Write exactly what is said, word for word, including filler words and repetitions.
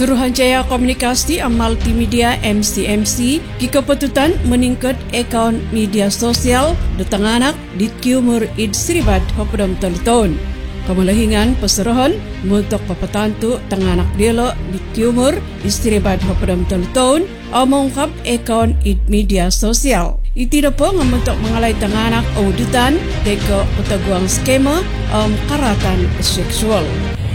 Suruhanjaya Komunikasi Multimedia M C M C kikepututan meningkat akaun media sosial di tanganak di Kiumur Id Sribat Hopodom Teleton. Kamalahingan peserohan untuk papatantu tanganak delo di Kiumur Istribat Hopodom Teleton o mengungkap akaun Id media sosial. Iti po nga untuk mengalay tanganak auditan deko pataguang skema o karatan seksual.